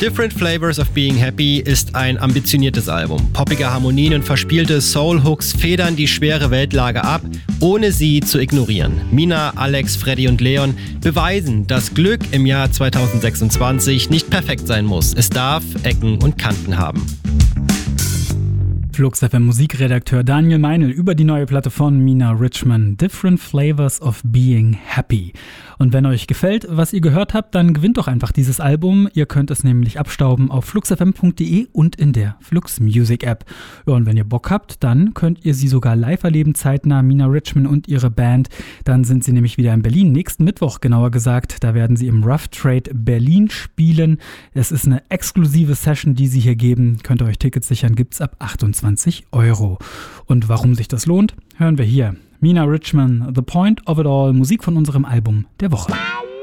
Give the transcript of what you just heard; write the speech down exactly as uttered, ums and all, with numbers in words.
Different Flavors of Being Happy ist ein ambitioniertes Album. Poppige Harmonien und verspielte Soul-Hooks federn die schwere Weltlage ab, ohne sie zu ignorieren. Mina, Alex, Freddy und Leon beweisen, dass Glück im Jahr zweitausendsechsundzwanzig nicht perfekt sein muss. Es darf Ecken und Kanten haben. Flux F M Musikredakteur Daniel Meinl über die neue Platte von Mina Richman, Different Flavors of Being Happy. Und wenn euch gefällt, was ihr gehört habt, dann gewinnt doch einfach dieses Album. Ihr könnt es nämlich abstauben auf flux f m punkt d e und in der Flux Music App. Ja, und wenn ihr Bock habt, dann könnt ihr sie sogar live erleben, zeitnah, Mina Richman und ihre Band. Dann sind sie nämlich wieder in Berlin, nächsten Mittwoch genauer gesagt. Da werden sie im Rough Trade Berlin spielen. Es ist eine exklusive Session, die sie hier geben. Könnt ihr euch Tickets sichern, gibt's ab achtundzwanzig Euro. Und warum sich das lohnt, hören wir hier. Mina Richman, The Point of It All, Musik von unserem Album der Woche.